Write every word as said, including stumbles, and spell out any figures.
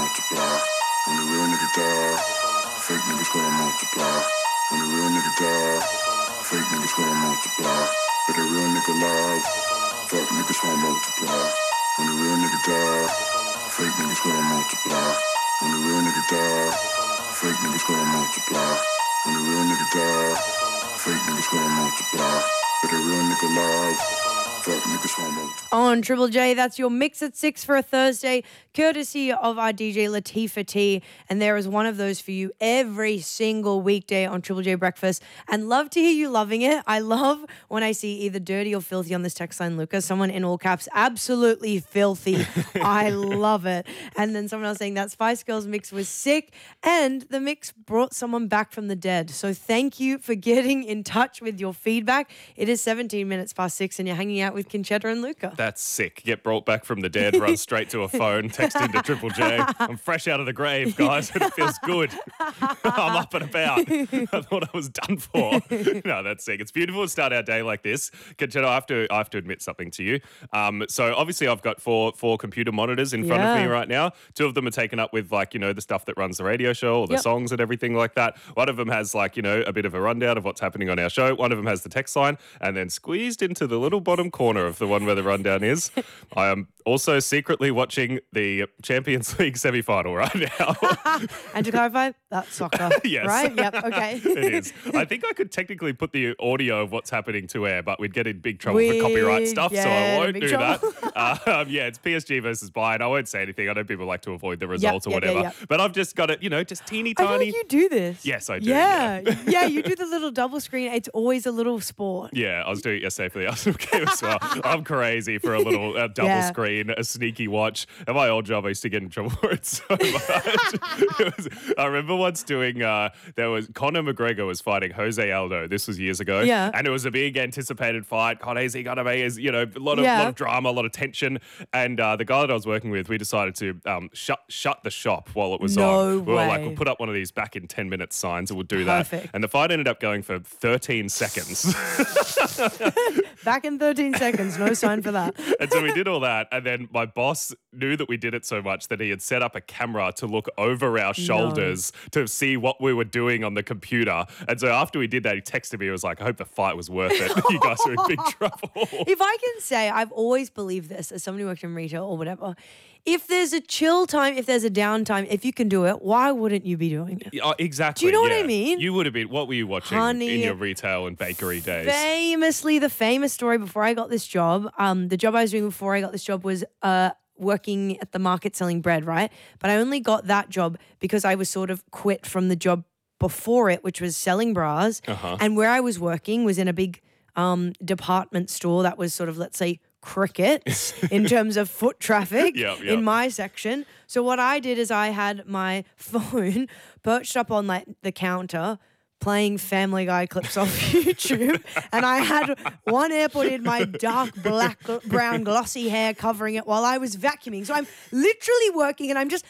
multiply. When the real nigga die, fake niggas gonna multiply. When the real nigga die, fake niggas gonna multiply. But the real nigga live, fuck niggas won't multiply. When the real nigga die, fake niggas gonna multiply. When the real nigga die, fake niggas gonna multiply. When the real nigga die, fake niggas gonna multiply. But the real nigga live, fuck niggas won't multiply. On Triple J, that's your mix at six for a Thursday, courtesy of our D J Latifah T. And there is one of those for you every single weekday on Triple J Breakfast. And love to hear you loving it. I love when I see either dirty or filthy on this text line, Lucas. Someone in all caps, absolutely filthy. I love it. And then someone else saying that Spice Girls mix was sick and the mix brought someone back from the dead. So thank you for getting in touch with your feedback. It is seventeen minutes past six and you're hanging out with Conchetta and Luca. That's sick. Get brought back from the dead, run straight to a phone, text into Triple J. I'm fresh out of the grave, guys, and it feels good. I'm up and about. I thought I was done for. No, that's sick. It's beautiful to start our day like this. Conchetta, I have to, I have to admit something to you. Um, so obviously I've got four four computer monitors in front Yeah. of me right now. Two of them are taken up with like, you know, the stuff that runs the radio show or the Yep. songs and everything like that. One of them has like, you know, a bit of a rundown of what's happening on our show. One of them has the text line, and then squeezed into the little bottom corner of the one where the rundown is, I am also secretly watching the Champions League semi-final right now. And to clarify, that's soccer. Yes. Right? Yep. Okay. It is. I think I could technically put the audio of what's happening to air, but we'd get in big trouble We'd- for copyright stuff, so I yeah, won't big do trouble. that. Um, yeah, it's P S G versus Bayern. I won't say anything. I know people like to avoid the result or yep, yeah, whatever, yep. but I've just got it, you know, just teeny I feel tiny. like you do this. Yes, I do, Yeah. yeah. Yeah, you do the little double screen. It's always a little sport. Yeah, I was doing it yesterday for the Arsenal game as well. I'm crazy for a little uh, double Yeah. screen, a sneaky watch. At my old job, I used to get in trouble for it so much. It was, I remember once doing, uh, there was, Conor McGregor was fighting Jose Aldo. This was years ago. Yeah. And it was a big anticipated fight. Conor's he gonna be, is, you know, a lot of, Yeah. lot of drama, a lot of tension. And uh, the guy that I was working with, we decided to um, shut shut the shop while it was No on. We were like, way. we'll put up one of these back in ten minutes signs and we'll do Perfect. that. And the fight ended up going for thirteen seconds. Back in thirteen seconds. No sign for that. And so we did all that. And then my boss knew that we did it so much that he had set up a camera to look over our shoulders to see what we were doing on the computer. And so after we did that, he texted me. He was like, I hope the fight was worth it. You guys are in big trouble. If I can say, I've always believed this as somebody who worked in retail or whatever. If there's a chill time, if there's a downtime, if you can do it, why wouldn't you be doing it? Oh, exactly. Do you know what I yeah. mean? You would have been, what were you watching Honey, in your retail and bakery days? Famously, the famous story before I got this job, um, the job I was doing before I got this job was uh, working at the market selling bread, right? But I only got that job because I was sort of quit from the job before it, which was selling bras. Uh-huh. And where I was working was in a big um, department store that was sort of, let's say, crickets in terms of foot traffic Yep, yep. in my section. So what I did is I had my phone perched up on like the counter playing Family Guy clips off YouTube, and I had one AirPod in my dark black brown glossy hair covering it while I was vacuuming. So I'm literally working and I'm just